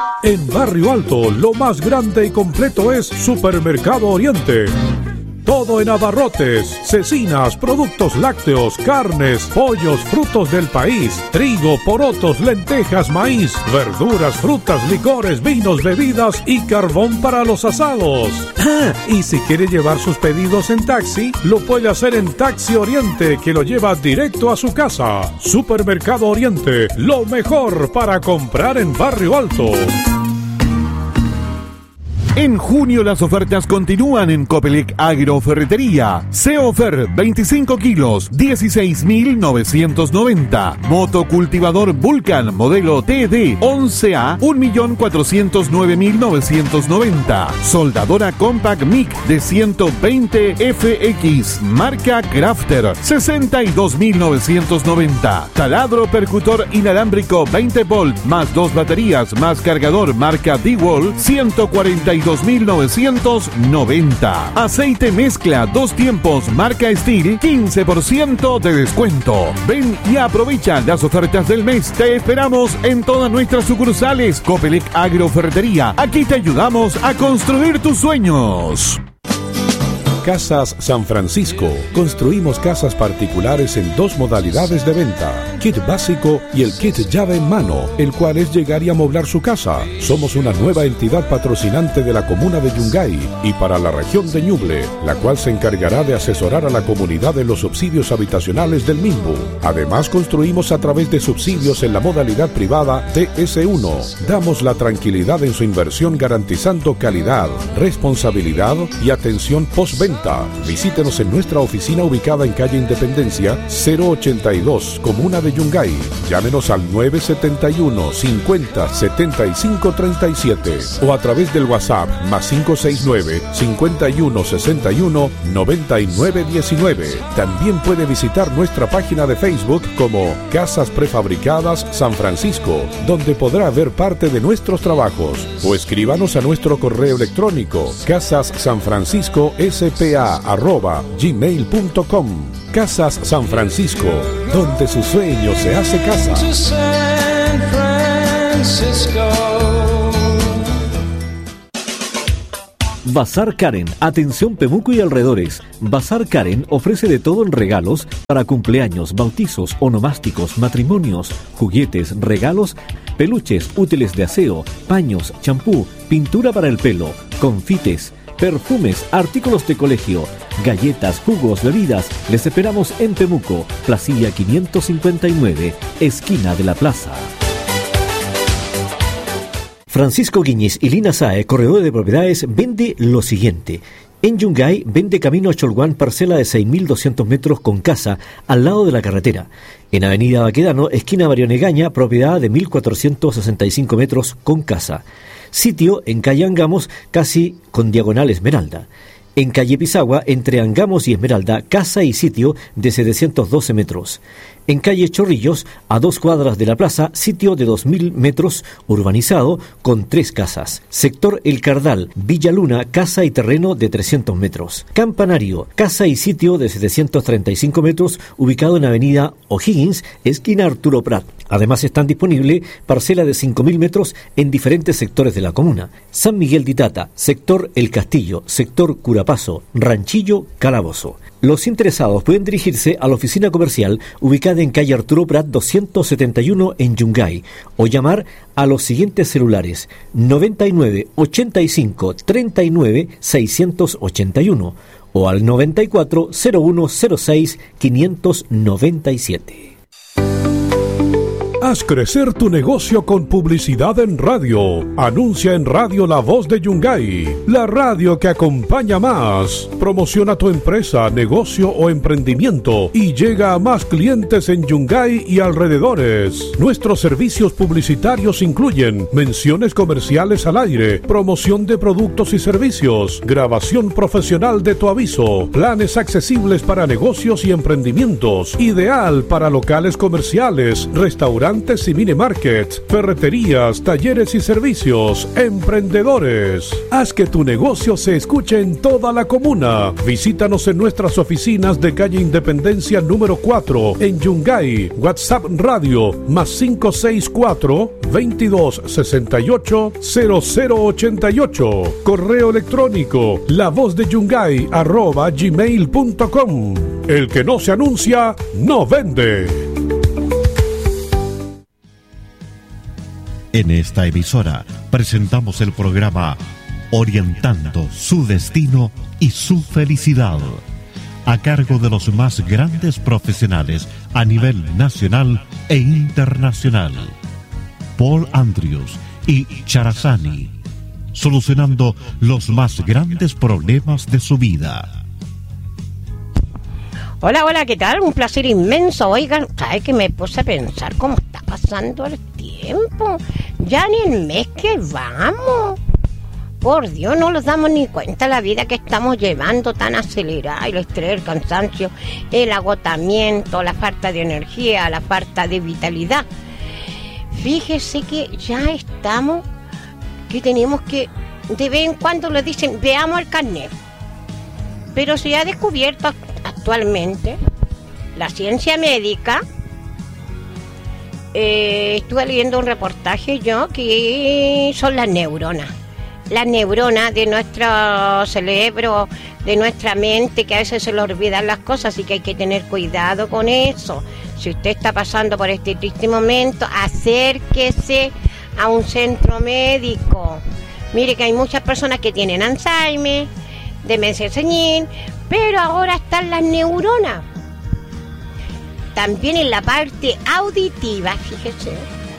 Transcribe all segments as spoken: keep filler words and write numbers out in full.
En Barrio Alto, lo más grande y completo es Supermercado Oriente. Todo en abarrotes, cecinas, productos lácteos, carnes, pollos, frutos del país, trigo, porotos, lentejas, maíz, verduras, frutas, licores, vinos, bebidas y carbón para los asados. Ah, y si quiere llevar sus pedidos en taxi, lo puede hacer en Taxi Oriente, que lo lleva directo a su casa. Supermercado Oriente, lo mejor para comprar en Barrio Alto. En junio las ofertas continúan en Copelec Agroferretería. Seofer veinticinco kilos, dieciséis mil novecientos noventa. Motocultivador Vulcan modelo T D once A, un millón cuatrocientos nueve mil novecientos noventa. Soldadora Compact M I C de ciento veinte F X, marca Crafter, sesenta y dos mil novecientos noventa. Taladro percutor inalámbrico veinte volt, más dos baterías, más cargador, marca D-Wall, ciento cuarenta y dos mil novecientos noventa. Aceite mezcla dos tiempos marca Steel, quince por ciento de descuento. Ven y aprovecha las ofertas del mes. Te esperamos en todas nuestras sucursales. Copelec Agroferretería. Aquí te ayudamos a construir tus sueños. Casas San Francisco. Construimos casas particulares en dos modalidades de venta: kit básico y el kit llave en mano, el cual es llegar y amoblar su casa. Somos una nueva entidad patrocinante de la comuna de Yungay y para la región de Ñuble, la cual se encargará de asesorar a la comunidad en los subsidios habitacionales del mismo. Además, construimos a través de subsidios en la modalidad privada D S uno. Damos la tranquilidad en su inversión, garantizando calidad, responsabilidad y atención postventa. Visítenos en nuestra oficina ubicada en calle Independencia cero ochenta y dos, Comuna de Yungay. Llámenos al nueve siete uno, cincuenta, setenta y cinco treinta y siete o a través del WhatsApp más cinco seis nueve, cincuenta y uno sesenta y uno, noventa y nueve diecinueve. También puede visitar nuestra página de Facebook como Casas Prefabricadas San Francisco, donde podrá ver parte de nuestros trabajos, o escríbanos a nuestro correo electrónico casassanfranciscospa arroba gmail punto com. Casas San Francisco, donde su sueño se hace casa. Bazar Karen, atención Pemuco y alrededores. Bazar Karen ofrece de todo en regalos para cumpleaños, bautizos, onomásticos, matrimonios, juguetes, regalos, peluches, útiles de aseo, paños, champú, pintura para el pelo, confites, perfumes, artículos de colegio, galletas, jugos, bebidas. Les esperamos en Pemuco, Placilla quinientos cincuenta y nueve, esquina de la plaza. Francisco Guiñez y Lina Sae, corredor de propiedades, vende lo siguiente. En Yungay vende camino a Cholguán parcela de seis mil doscientos metros con casa al lado de la carretera. En Avenida Baquedano, esquina Marionegaña, propiedad de mil cuatrocientos sesenta y cinco metros con casa. Sitio en calle Angamos, casi con diagonal Esmeralda. En calle Pisagua, entre Angamos y Esmeralda, casa y sitio de setecientos doce metros. En calle Chorrillos, a dos cuadras de la plaza, sitio de dos mil metros, urbanizado, con tres casas. Sector El Cardal, Villa Luna, casa y terreno de trescientos metros. Campanario, casa y sitio de setecientos treinta y cinco metros, ubicado en avenida O'Higgins, esquina Arturo Prat. Además están disponibles parcela de cinco mil metros en diferentes sectores de la comuna. San Miguel de Itata, sector El Castillo, sector Curapazo, Ranchillo, Calabozo. Los interesados pueden dirigirse a la oficina comercial ubicada en calle Arturo Prat doscientos setenta y uno en Yungay o llamar a los siguientes celulares: noventa y nueve, ochenta y cinco, treinta y nueve, seiscientos ochenta y uno o al noventa y cuatro, cero uno cero seis, quinientos noventa y siete. Haz crecer tu negocio con publicidad en radio. Anuncia en Radio La Voz de Yungay, la radio que acompaña más. Promociona tu empresa, negocio o emprendimiento y llega a más clientes en Yungay y alrededores. Nuestros servicios publicitarios incluyen menciones comerciales al aire, promoción de productos y servicios, grabación profesional de tu aviso, planes accesibles para negocios y emprendimientos, ideal para locales comerciales, restaurantes restaurantes y mini markets, ferreterías, talleres y servicios, emprendedores. Haz que tu negocio se escuche en toda la comuna. Visítanos en nuestras oficinas de calle Independencia número cuatro en Yungay. WhatsApp Radio más cinco seis cuatro, veintidós sesenta y ocho, cero cero ochenta y ocho. Correo electrónico la voz de Yungay arroba gmail punto com. El que no se anuncia no vende. En esta emisora presentamos el programa Orientando su destino y su felicidad, a cargo de los más grandes profesionales a nivel nacional e internacional. Paul Andrews y Charazani, solucionando los más grandes problemas de su vida. Hola, hola, ¿qué tal? Un placer inmenso. Oigan, ¿sabes que me puse a pensar cómo está pasando el tiempo? Ya ni el mes que vamos. Por Dios, no nos damos ni cuenta la vida que estamos llevando tan acelerada, el estrés, el cansancio, el agotamiento, la falta de energía, la falta de vitalidad. Fíjese que ya estamos, que tenemos que, de vez en cuando les dicen, veamos el carnet. Pero se ha descubierto actualmente la ciencia médica. Eh, estuve leyendo un reportaje yo que son las neuronas. Las neuronas de nuestro cerebro, de nuestra mente, que a veces se le olvidan las cosas, así que hay que tener cuidado con eso. Si usted está pasando por este triste momento, acérquese a un centro médico. Mire que hay muchas personas que tienen Alzheimer, demencia senil, pero ahora están las neuronas. También en la parte auditiva, fíjese,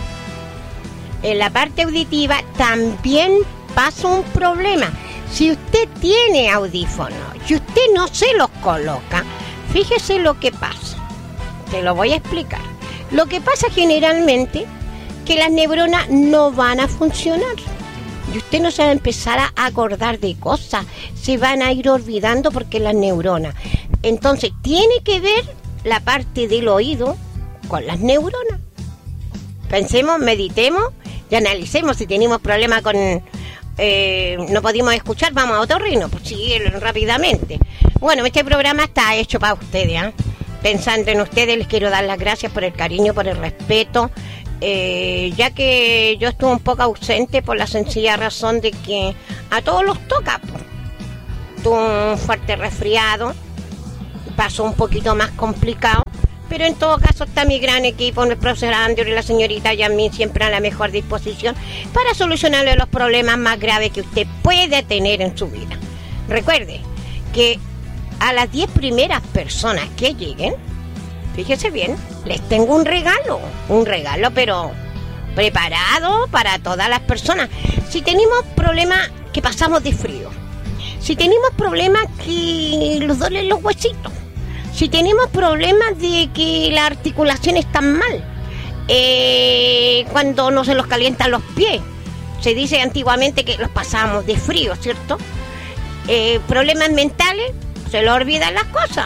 en la parte auditiva también pasa un problema. Si usted tiene audífonos y usted no se los coloca, fíjese lo que pasa. Te lo voy a explicar. Lo que pasa generalmente que las neuronas no van a funcionar. Y usted no se va a empezar a acordar de cosas. Se van a ir olvidando porque las neuronas. Entonces, tiene que ver la parte del oído con las neuronas. Pensemos, meditemos y analicemos. Si tenemos problemas con... Eh, no podemos escuchar, vamos a otorrino. Pues sí, rápidamente. Bueno, este programa está hecho para ustedes, ¿eh? Pensando en ustedes, les quiero dar las gracias por el cariño, por el respeto. Eh, ya que yo estuve un poco ausente por la sencilla razón de que a todos los toca. Tuve un fuerte resfriado, pasó un poquito más complicado, pero en todo caso está mi gran equipo, el profesor Andrew y la señorita Yasmin, siempre a la mejor disposición para solucionarle los problemas más graves que usted puede tener en su vida. Recuerde que a las diez primeras personas que lleguen, fíjese bien, les tengo un regalo, un regalo pero preparado para todas las personas. Si tenemos problemas que pasamos de frío, si tenemos problemas que nos duelen los huesitos, si tenemos problemas de que las articulaciones están mal, eh, cuando no se los calientan los pies, se dice antiguamente que los pasamos de frío, ¿cierto? Eh, problemas mentales, se le olvidan las cosas.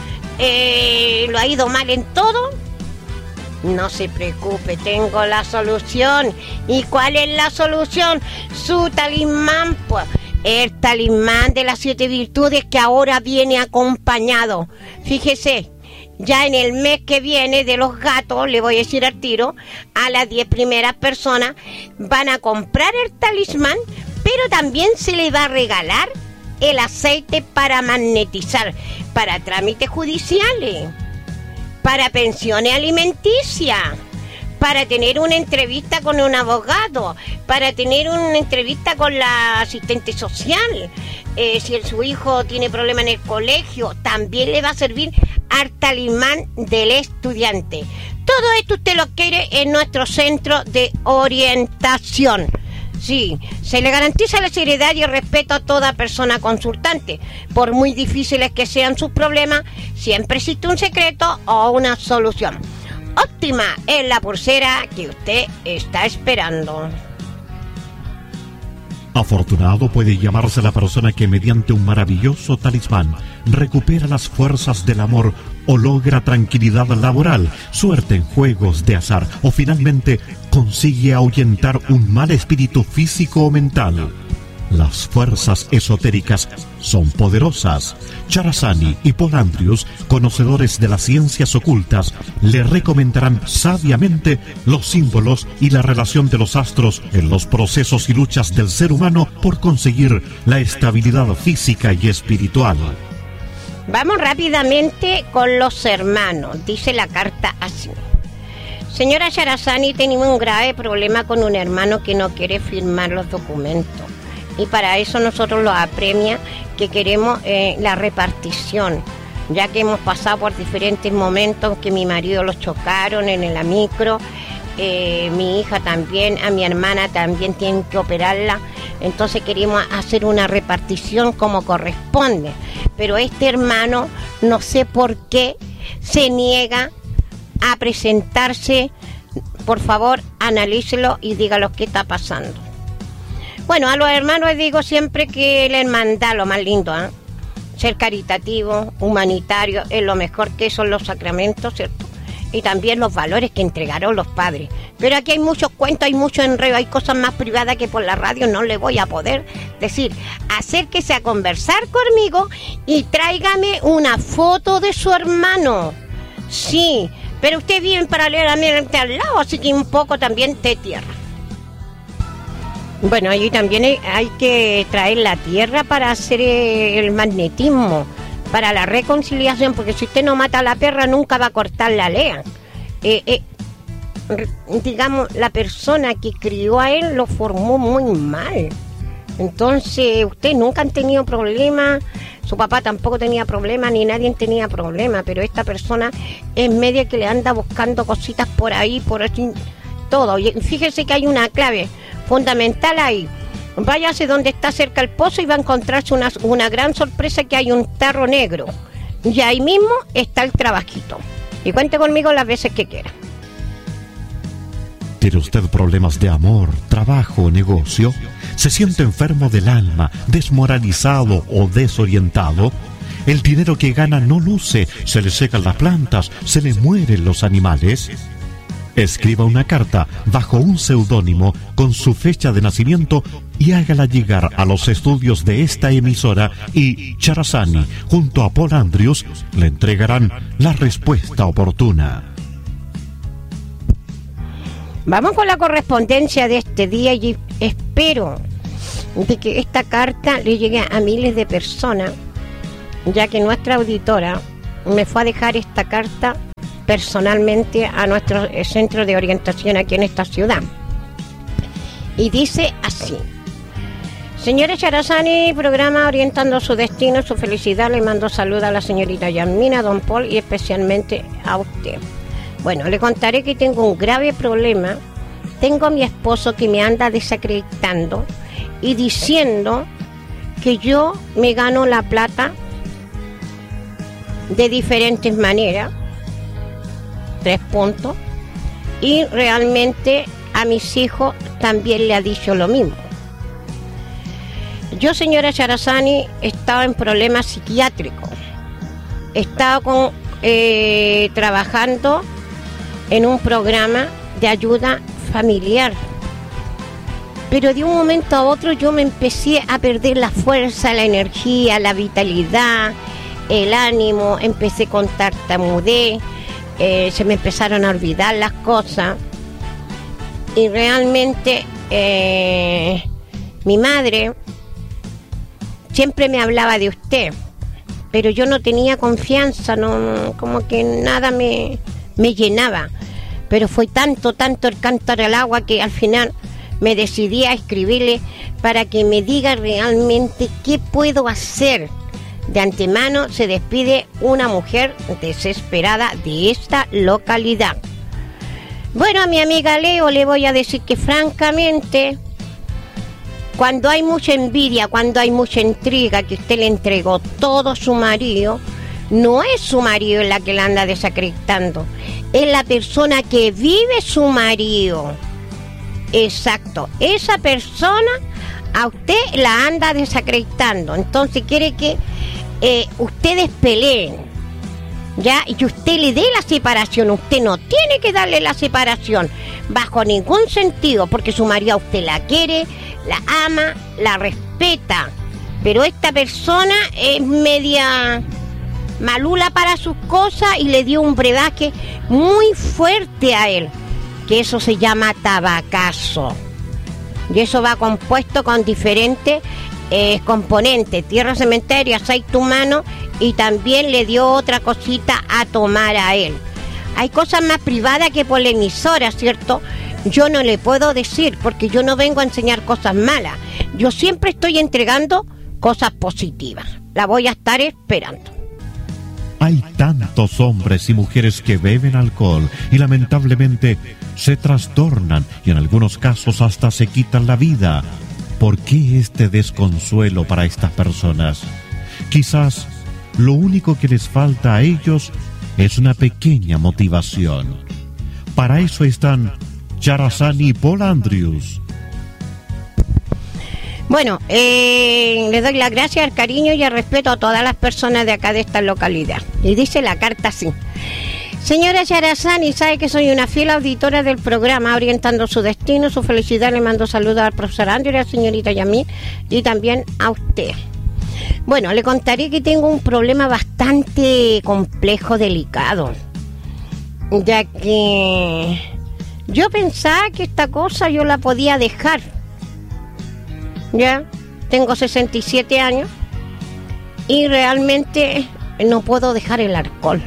Eh, lo ha ido mal en todo, no se preocupe, tengo la solución. ¿Y cuál es la solución? Su talismán, pues, el talismán de las siete virtudes que ahora viene acompañado. Fíjese, ya en el mes que viene de los gatos, le voy a decir al tiro, a las diez primeras personas van a comprar el talismán, pero también se le va a regalar el aceite para magnetizar, para trámites judiciales, para pensiones alimenticias, para tener una entrevista con un abogado, para tener una entrevista con la asistente social, eh, si el, su hijo tiene problema en el colegio, también le va a servir al talismán del estudiante. Todo esto usted lo quiere en nuestro centro de orientación. Sí, se le garantiza la seriedad y el respeto a toda persona consultante. Por muy difíciles que sean sus problemas, siempre existe un secreto o una solución. Óptima es la pulsera que usted está esperando. Afortunado puede llamarse la persona que mediante un maravilloso talismán recupera las fuerzas del amor o logra tranquilidad laboral, suerte en juegos de azar o finalmente consigue ahuyentar un mal espíritu físico o mental. Las fuerzas esotéricas son poderosas. Charazani y Paul Andrews, conocedores de las ciencias ocultas, le recomendarán sabiamente los símbolos y la relación de los astros en los procesos y luchas del ser humano por conseguir la estabilidad física y espiritual. Vamos rápidamente con los hermanos. Dice la carta así. Señora Charazani, tenemos un grave problema con un hermano que no quiere firmar los documentos. Y para eso nosotros los apremia que queremos eh, la repartición, ya que hemos pasado por diferentes momentos que mi marido los chocaron en la micro, eh, mi hija también, a mi hermana también tienen que operarla, entonces queremos hacer una repartición como corresponde. Pero este hermano, no sé por qué, se niega a presentarse. Por favor, analícelo y dígalo qué está pasando. Bueno, a los hermanos les digo siempre que la hermandad, lo más lindo, ¿eh? Ser caritativo, humanitario, es lo mejor que son los sacramentos, ¿cierto? Y también los valores que entregaron los padres. Pero aquí hay muchos cuentos, hay mucho enredo, hay cosas más privadas que por la radio no le voy a poder decir. Acérquese a conversar conmigo y tráigame una foto de su hermano. Sí, pero usted vive paralelamente al lado, así que un poco también de tierra. Bueno, allí también hay, hay que traer la tierra para hacer el magnetismo, para la reconciliación, porque si usted no mata a la perra nunca va a cortar la lea. Eh, eh, digamos, la persona que crió a él lo formó muy mal. Entonces, ustedes nunca han tenido problemas, su papá tampoco tenía problemas, ni nadie tenía problemas, pero esta persona es media que le anda buscando cositas por ahí, por así, todo. Y fíjese que hay una clave fundamental ahí. Váyase donde está cerca el pozo y va a encontrarse una, una gran sorpresa, que hay un tarro negro. Y ahí mismo está el trabajito. Y cuente conmigo las veces que quiera. ¿Tiene usted problemas de amor, trabajo, negocio? ¿Se siente enfermo del alma, desmoralizado o desorientado? ¿El dinero que gana no luce, se le secan las plantas, se le mueren los animales? Escriba una carta bajo un seudónimo con su fecha de nacimiento y hágala llegar a los estudios de esta emisora y Charazani, junto a Paul Andrews, le entregarán la respuesta oportuna. Vamos con la correspondencia de este día y espero de que esta carta le llegue a miles de personas, ya que nuestra auditora me fue a dejar esta carta personalmente a nuestro centro de orientación aquí en esta ciudad. Y dice así: señora Charazani, programa Orientando su Destino, su felicidad, le mando salud a la señorita Yasmina, don Paul y especialmente a usted. Bueno, le contaré que tengo un grave problema. Tengo a mi esposo que me anda desacreditando y diciendo que yo me gano la plata de diferentes maneras. Tres puntos. Y realmente a mis hijos también le ha dicho lo mismo. Yo, señora Charazani, estaba en problemas psiquiátricos. Estaba con, eh, trabajando en un programa de ayuda familiar. Pero de un momento a otro yo me empecé a perder la fuerza, la energía, la vitalidad, el ánimo. Empecé con tartamudez. Eh, se me empezaron a olvidar las cosas y realmente eh, mi madre siempre me hablaba de usted, pero yo no tenía confianza, no, como que nada me, me llenaba, pero fue tanto, tanto el cántaro al agua que al final me decidí a escribirle para que me diga realmente qué puedo hacer. De antemano se despide una mujer desesperada de esta localidad. Bueno, a mi amiga Leo le voy a decir que francamente, cuando hay mucha envidia, cuando hay mucha intriga, que usted le entregó todo a su marido, no es su marido la que la anda desacreditando, es la persona que vive su marido. Exacto, esa persona a usted la anda desacreditando, entonces quiere que Eh, ustedes peleen, ya, y usted le dé la separación. Usted no tiene que darle la separación bajo ningún sentido, porque su marido a usted la quiere, la ama, la respeta, pero esta persona es media malula para sus cosas y le dio un brebaje muy fuerte a él, que eso se llama tabacazo, y eso va compuesto con diferentes eh, componentes: tierra, cementerio, aceite humano, y también le dio otra cosita a tomar a él. Hay cosas más privadas que por la emisora, ¿cierto? Yo no le puedo decir, porque yo no vengo a enseñar cosas malas. Yo siempre estoy entregando cosas positivas. La voy a estar esperando. Hay tantos hombres y mujeres que beben alcohol y lamentablemente se trastornan y en algunos casos hasta se quitan la vida. ¿Por qué este desconsuelo para estas personas? Quizás lo único que les falta a ellos es una pequeña motivación. Para eso están Charazán y Paul Andrews. Bueno, eh, le doy las gracias, al cariño y el respeto a todas las personas de acá de esta localidad. Y dice la carta así: señora Charazani, sabe que soy una fiel auditora del programa Orientando su Destino. Su felicidad, le mando saludos al profesor Andrew y a la señorita Yamil y también a usted. Bueno, le contaré que tengo un problema bastante complejo, delicado, ya que yo pensaba que esta cosa yo la podía dejar. Ya, tengo sesenta y siete años y realmente no puedo dejar el alcohol.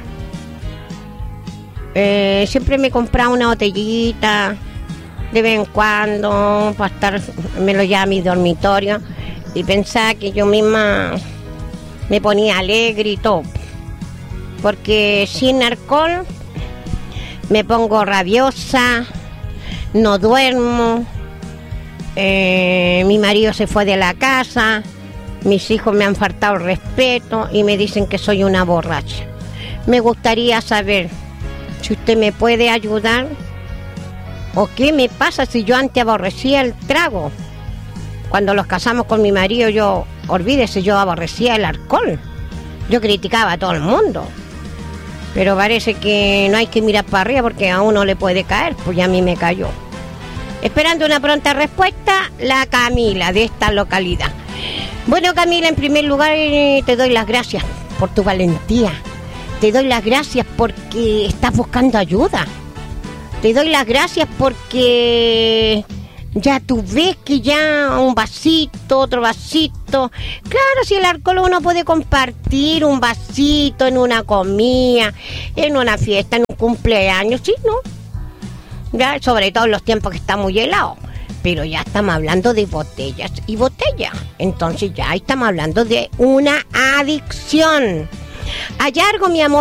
Eh, siempre me compraba una botellita de vez en cuando para estar, me lo llevaba a mi dormitorio y pensaba que yo misma me ponía alegre y todo, porque sin alcohol me pongo rabiosa, no duermo. Eh, mi marido se fue de la casa, mis hijos me han faltado el respeto y me dicen que soy una borracha. Me gustaría saber si usted me puede ayudar, o qué me pasa si yo antes aborrecía el trago. Cuando los casamos con mi marido, yo, olvídese, yo aborrecía el alcohol. Yo criticaba a todo el mundo, pero parece que no hay que mirar para arriba porque a uno le puede caer, pues ya a mí me cayó. Esperando una pronta respuesta, la Camila de esta localidad. Bueno, Camila, en primer lugar te doy las gracias por tu valentía. Te doy las gracias porque estás buscando ayuda. Te doy las gracias porque ya tú ves que ya un vasito, otro vasito. Claro, si el alcohol uno puede compartir un vasito en una comida, en una fiesta, en un cumpleaños, ¿sí, no? Ya, sobre todo en los tiempos que está muy helado. Pero ya estamos hablando de botellas y botellas. Entonces ya estamos hablando de una adicción. Hay algo, mi amor,